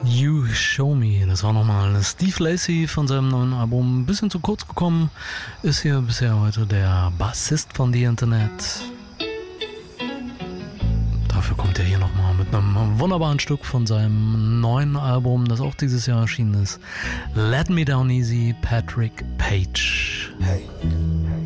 You Show Me, das war nochmal Steve Lacy von seinem neuen Album. Ein bisschen zu kurz gekommen, ist hier bisher heute der Bassist von The Internet. Dafür kommt er hier nochmal mit einem wunderbaren Stück von seinem neuen Album, das auch dieses Jahr erschienen ist. Let Me Down Easy, Patrick Page. Hey.